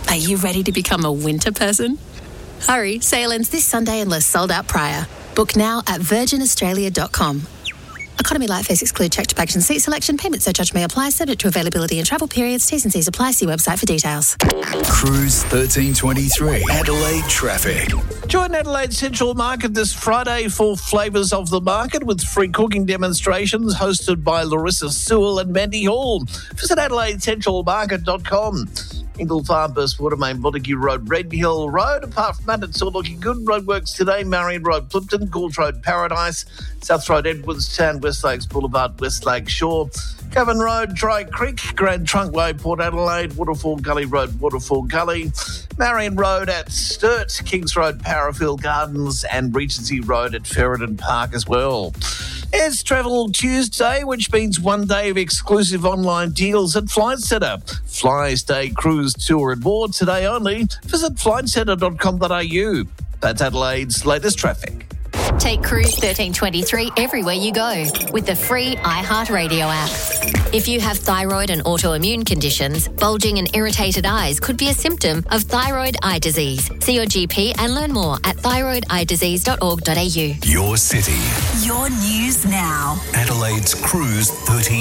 Are you ready to become a winter person? Hurry, sale ends this Sunday unless sold out prior. Book now at virginaustralia.com. Economy light fares exclude checked baggage and seat selection. Payment surcharge may apply, subject to availability and travel periods. T's and C's apply. See website for details. Cruise 1323 Adelaide traffic. Join Adelaide Central Market this Friday for Flavours of the Market with free cooking demonstrations hosted by Larissa Sewell and Mandy Hall. Visit AdelaideCentralMarket.com. Ingle Farm, Burst Watermain, Montague Road, Red Hill Road. Apart from that, it's all looking good. Roadworks today, Marion Road, Plimpton, Gould Road, Paradise, South Road, Edwardstown, West Lakes Boulevard, West Lake Shore, Govan Road, Dry Creek, Grand Trunk Way, Port Adelaide, Waterfall Gully Road, Waterfall Gully, Marion Road at Sturt, Kings Road, Parafield Gardens, and Regency Road at Ferryden Park as well. It's Travel Tuesday, which means one day of exclusive online deals at Flight Centre. Fly, stay, cruise, tour and more today only. Visit flightcentre.com.au. That's Adelaide's latest traffic. Take Cruise 1323 everywhere you go with the free iHeartRadio app. If you have thyroid and autoimmune conditions, bulging and irritated eyes could be a symptom of thyroid eye disease. See your GP and learn more at thyroideyedisease.org.au. Your city. Your news now. Adelaide's Cruise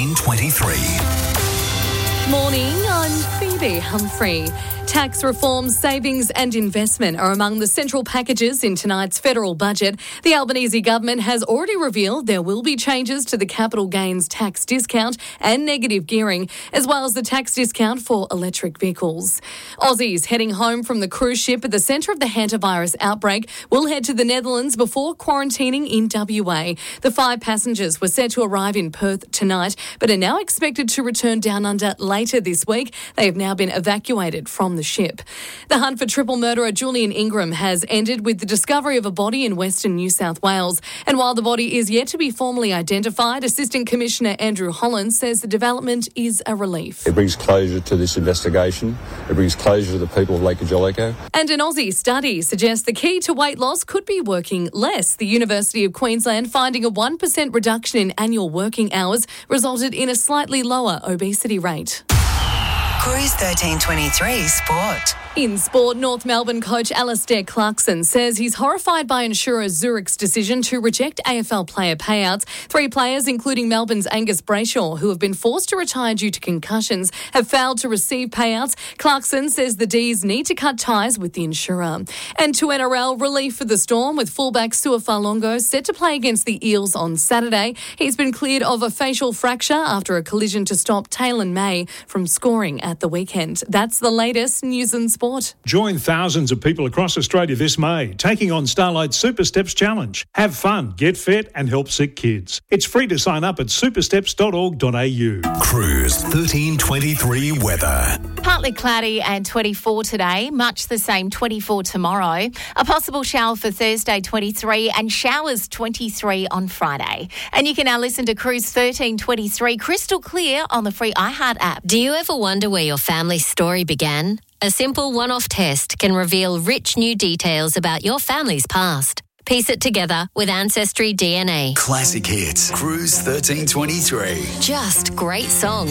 1323. Morning, I'm Phoebe Humphrey. Tax reform, savings and investment are among the central packages in tonight's federal budget. The Albanese government has already revealed there will be changes to the capital gains tax discount and negative gearing, as well as the tax discount for electric vehicles. Aussies heading home from the cruise ship at the centre of the hantavirus outbreak will head to the Netherlands before quarantining in WA. The 5 passengers were set to arrive in Perth tonight, but are now expected to return down under later this week. They have now been evacuated from the ship. The hunt for triple murderer Julian Ingram has ended with the discovery of a body in Western New South Wales. And while the body is yet to be formally identified, Assistant Commissioner Andrew Holland says the development is a relief. It brings closure to this investigation. It brings closure to the people of Lake Ajolico. And an Aussie study suggests the key to weight loss could be working less. The University of Queensland finding a 1% reduction in annual working hours resulted in a slightly lower obesity rate. Cruise 1323 Sport. In sport, North Melbourne coach Alastair Clarkson says he's horrified by insurer Zurich's decision to reject AFL player payouts. 3 players, including Melbourne's Angus Brayshaw, who have been forced to retire due to concussions, have failed to receive payouts. Clarkson says the D's need to cut ties with the insurer. And to NRL, relief for the Storm with fullback Sua Falongo set to play against the Eels on Saturday. He's been cleared of a facial fracture after a collision to stop Taylor May from scoring at the weekend. That's the latest news and sport. Join thousands of people across Australia this May, taking on Starlight's Super Steps Challenge. Have fun, get fit and help sick kids. It's free to sign up at supersteps.org.au. Cruise 1323 weather. Partly cloudy and 24 today, much the same 24 tomorrow. A possible shower for Thursday 23 and showers 23 on Friday. And you can now listen to Cruise 1323 crystal clear on the free iHeart app. Do you ever wonder where your family's story began? A simple one-off test can reveal rich new details about your family's past. Piece it together with Ancestry DNA. Classic hits. Cruise 1323. Just great songs.